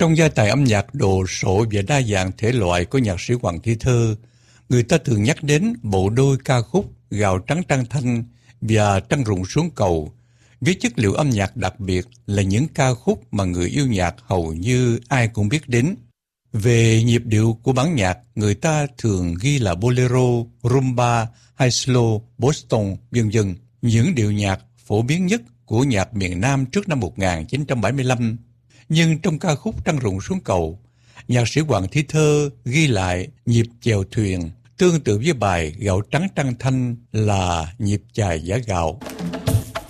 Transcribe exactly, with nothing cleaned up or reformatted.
Trong gia tài âm nhạc đồ sộ và đa dạng thể loại của nhạc sĩ Hoàng Thị Thơ, người ta thường nhắc đến bộ đôi ca khúc Gạo Trắng Trăng Thanh và Trăng Rụng Xuống Cầu, với chất liệu âm nhạc đặc biệt là những ca khúc mà người yêu nhạc hầu như ai cũng biết đến. Về nhịp điệu của bản nhạc, người ta thường ghi là bolero, rumba hay slow, Boston, vân vân, những điệu nhạc phổ biến nhất của nhạc miền Nam trước năm một nghìn chín trăm bảy mươi lăm. Nhưng trong ca khúc Trăng Rụng Xuống Cầu, nhạc sĩ Hoàng Thị Thơ ghi lại nhịp chèo thuyền tương tự với bài Gạo Trắng Trăng Thanh là nhịp chài giã gạo.